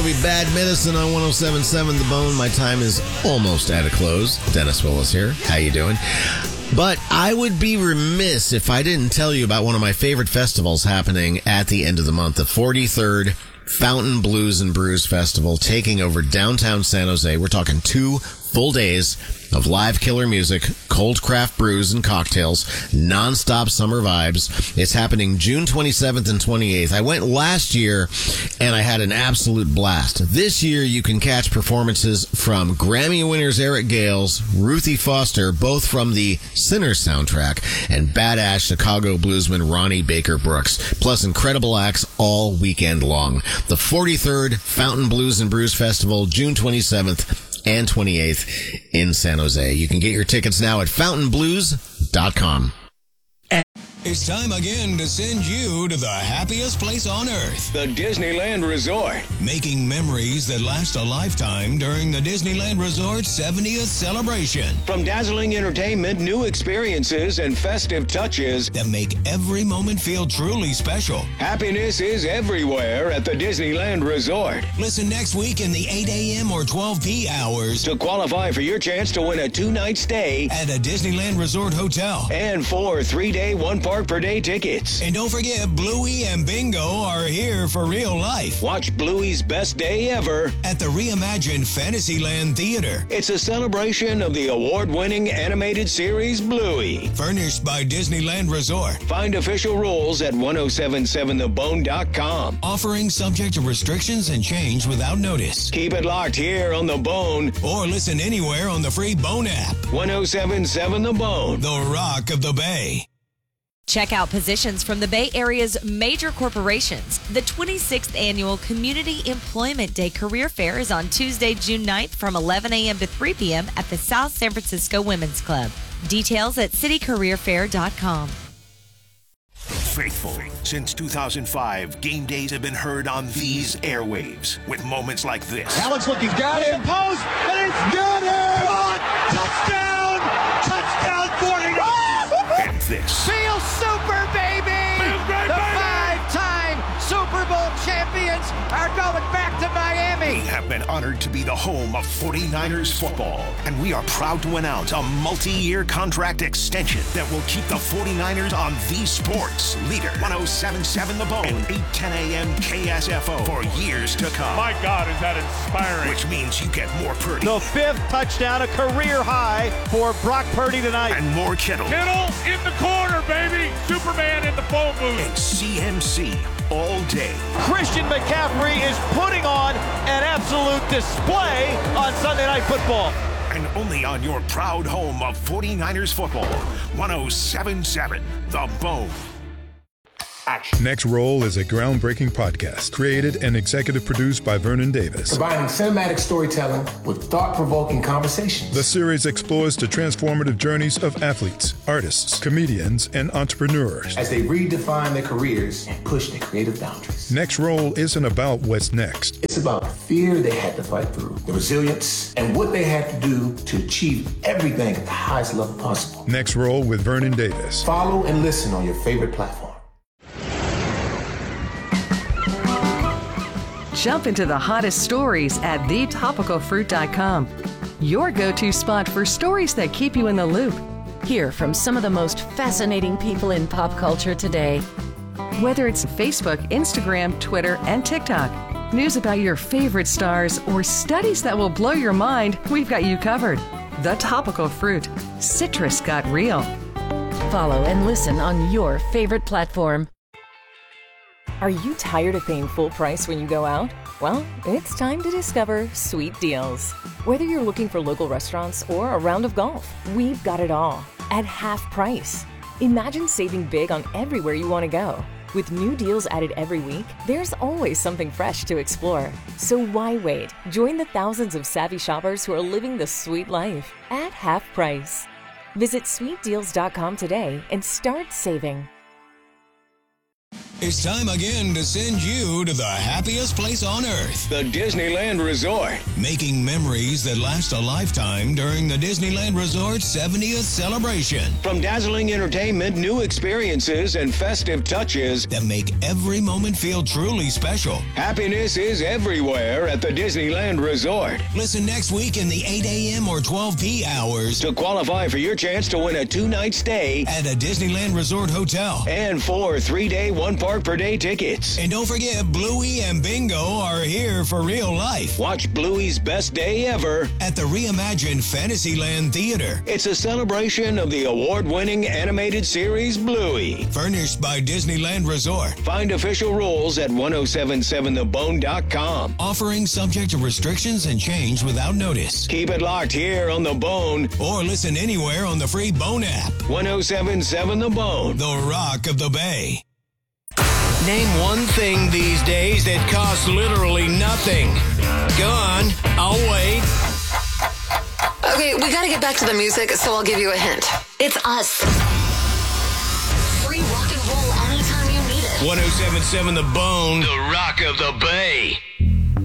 movie Bad Medicine on 107.7 The Bone. My time is almost at a close. Dennis Willis here. How you doing? But I would be remiss if I didn't tell you about one of my favorite festivals happening at the end of the month, the 43rd Fountain Blues and Brews Festival, taking over downtown San Jose. We're talking 2 full days of live killer music, cold craft brews and cocktails, non-stop summer vibes. It's happening June 27th and 28th. I went last year and I had an absolute blast. This year you can catch performances from Grammy winners Eric Gales, Ruthie Foster, both from the Sinners soundtrack, and badass Chicago bluesman Ronnie Baker Brooks, plus incredible acts all weekend long. The 43rd Fountain Blues and Brews Festival, June 27th and 28th in San Jose. You can get your tickets now at fountainblues.com. It's time again to send you to the happiest place on earth, the Disneyland Resort. Making memories that last a lifetime during the Disneyland Resort's 70th celebration. From dazzling entertainment, new experiences, and festive touches that make every moment feel truly special. Happiness is everywhere at the Disneyland Resort. Listen next week in the 8 a.m. or 12 p. hours to qualify for your chance to win a 2-night stay at a Disneyland Resort hotel and 4 3-day, 1-park per day tickets. And don't forget, Bluey and Bingo are here for real life. Watch Bluey's best day ever at the reimagined Fantasyland Theater. It's a celebration of the award-winning animated series Bluey. Furnished by Disneyland Resort. Find official rules at 1077thebone.com. Offering subject to restrictions and change without notice. Keep it locked here on The Bone or listen anywhere on the free Bone app. 1077 The Bone, the rock of the Bay. Check out positions from the Bay Area's major corporations. The 26th Annual Community Employment Day Career Fair is on Tuesday, June 9th from 11 a.m. to 3 p.m. at the South San Francisco Women's Club. Details at citycareerfair.com. Faithful. Since 2005, game days have been heard on these airwaves with moments like this. Alex looking, got him, post, and it's got him! Touchdown! Touchdown 49! And this. Feel super, baby! The 5-time Super Bowl champions are going back to Miami! We have been honored to be the home of 49ers football, and we are proud to announce a multi-year contract extension that will keep the 49ers on the sports leader. 1077 The Bone and 8:10 a.m. KSFO for years to come. My God, is that inspiring. Which means you get more Purdy. The 5th touchdown, a career high for Brock Purdy tonight. And more Kittle. Kittle in the corner, baby. Superman in the phone booth. And CMC all day. Christian McCaffrey is putting on an absolute display on Sunday Night Football. And only on your proud home of 49ers football, 1077 The Bone. Action. Next Roll is a groundbreaking podcast created and executive produced by Vernon Davis. Combining cinematic storytelling with thought-provoking conversations. The series explores the transformative journeys of athletes, artists, comedians, and entrepreneurs as they redefine their careers and push their creative boundaries. Next Roll isn't about what's next. It's about the fear they had to fight through, the resilience, and what they had to do to achieve everything at the highest level possible. Next Roll with Vernon Davis. Follow and listen on your favorite platform. Jump into the hottest stories at thetopicalfruit.com. Your go-to spot for stories that keep you in the loop. Hear from some of the most fascinating people in pop culture today. Whether it's Facebook, Instagram, Twitter, and TikTok, news about your favorite stars, or studies that will blow your mind, we've got you covered. The Topical Fruit. Citrus got real. Follow and listen on your favorite platform. Are you tired of paying full price when you go out? Well, it's time to discover Sweet Deals. Whether you're looking for local restaurants or a round of golf, we've got it all at half price. Imagine saving big on everywhere you want to go. With new deals added every week, there's always something fresh to explore. So why wait? Join the thousands of savvy shoppers who are living the sweet life at half price. Visit sweetdeals.com today and start saving. It's time again to send you to the happiest place on earth, the Disneyland Resort. Making memories that last a lifetime during the Disneyland Resort 70th celebration. From dazzling entertainment, new experiences, and festive touches that make every moment feel truly special. Happiness is everywhere at the Disneyland Resort. Listen next week in the 8 a.m. or 12 p. hours to qualify for your chance to win a 2-night stay at a Disneyland Resort hotel and 4 3-day, 1-park per day tickets. And don't forget, Bluey and Bingo are here for real life. Watch Bluey's best day ever at the reimagined Fantasyland Theater. It's a celebration of the award-winning animated series Bluey, furnished by Disneyland Resort. Find official rules at 1077thebone.com. Offering subject to restrictions and change without notice. Keep it locked here on The Bone or listen anywhere on the free Bone app. 1077 The Bone, the Rock of the Bay. Name one thing these days that costs literally nothing. Go on, I'll wait. Okay, we gotta get back to the music, so I'll give you a hint. It's us. Free rock and roll anytime you need it. 1077 The Bone, the Rock of the Bay.